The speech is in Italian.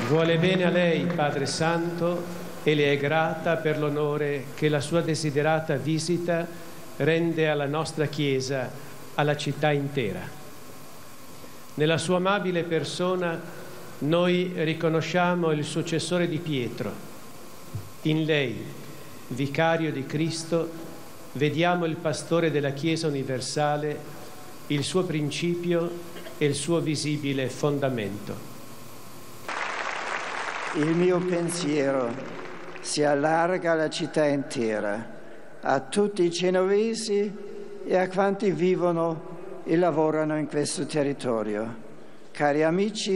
Vuole bene a lei, Padre Santo, e le è grata per l'onore che la sua desiderata visita rende alla nostra Chiesa, alla città intera. Nella sua amabile persona noi riconosciamo il successore di Pietro. In lei, vicario di Cristo, vediamo il pastore della Chiesa universale, il suo principio e il suo visibile fondamento. Il mio pensiero si allarga alla città intera, a tutti i genovesi e a quanti vivono e lavorano in questo territorio. Cari amici,